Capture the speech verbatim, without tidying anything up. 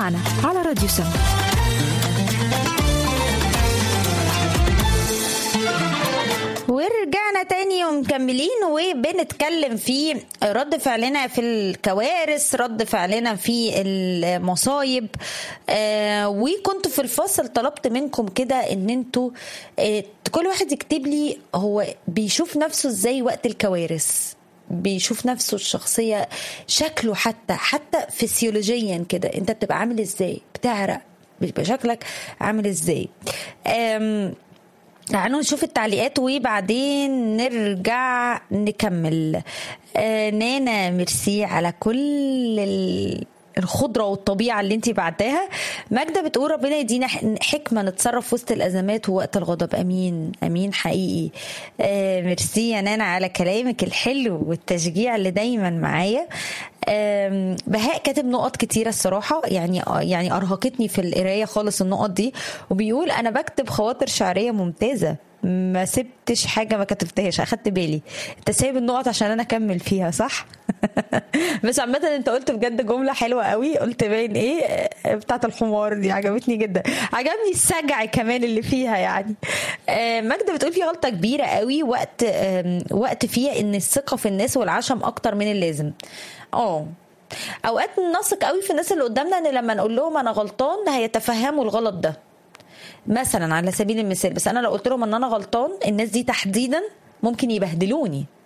معنا على راديو سم. ورجعنا تاني ومكملين وبنتكلم في رد فعلنا في الكوارث، رد فعلنا في المصايب. آه وكنت في الفصل طلبت منكم كده ان انتوا آه كل واحد يكتب لي هو بيشوف نفسه ازاي وقت الكوارث، بيشوف نفسه الشخصية، شكله حتى حتى فسيولوجيا كده انت بتبقى عامل ازاي، بتعرق بيبقى شكلك عامل ازاي. آم تعالوا نشوف التعليقات وبعدين نرجع نكمل. آه نانا ميرسي على كل الخضرة والطبيعة اللي انتي بعتها. ماجدة بتقول ربنا يدينا حكمة نتصرف وسط الأزمات ووقت الغضب. أمين أمين حقيقي. آه ميرسي يا نانا على كلامك الحلو والتشجيع اللي دايما معايا. آه بهاء كاتب نقط كتيرة الصراحة، يعني يعني أرهقتني في القراية خالص النقط دي، وبيقول أنا بكتب خواطر شعرية ممتازة، ما سبتش حاجة ما كتبتهاش، أخدت بالي انت سايب النقط عشان أنا أكمل فيها صح. بس عامة انت قلت بجد جملة حلوة قوي، قلت باين ايه بتاعت الحمار دي، عجبتني جدا، عجبني السجع كمان اللي فيها يعني. ماجدة بتقول في غلطة كبيرة قوي وقت وقت فيها ان الثقة في الناس والعشم اكتر من اللازم. اه اوقات نثق قوي في الناس اللي قدامنا ان لما نقول لهم انا غلطان هيتفهموا الغلط ده مثلا على سبيل المثال، بس انا لو قلت لهم ان انا غلطان الناس دي تحديدا ممكن يبهدلوني